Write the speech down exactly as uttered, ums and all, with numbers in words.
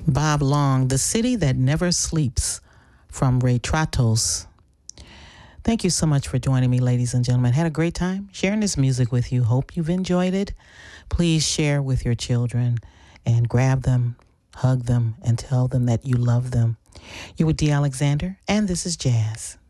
Bob Long, The City That Never Sleeps, from Ray Tratos. Thank you so much for joining me, ladies and gentlemen. Had a great time sharing this music with you. Hope you've enjoyed it. Please share with your children and grab them, hug them, and tell them that you love them. You're with Dee Alexander, and this is Jazz.